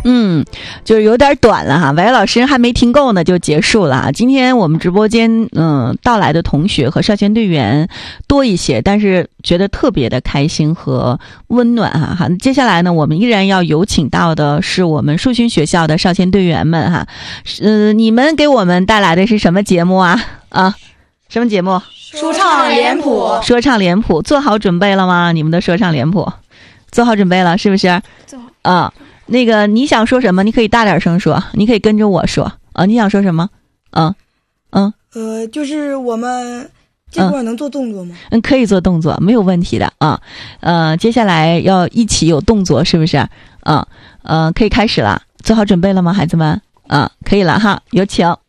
就是有点短了哈，翟老师还没听够呢就结束了。今天我们直播间到来的同学和少先队员多一些，但是觉得特别的开心和温暖哈。接下来呢，我们依然要有请到的是我们树勋学校的少先队员们哈。你们给我们带来的是什么节目啊？什么节目？ 说唱脸谱。 说唱脸谱，做好准备了吗？你们的说唱脸谱做好准备了是不是？ 做好。 那个你想说什么？你可以大点声说，你可以跟着我说你想说什么？ 就是我们这块能做动作吗？ 可以做动作，没有问题的接下来要一起有动作，是不是？可以开始了，做好准备了吗，孩子们？可以了哈，有请。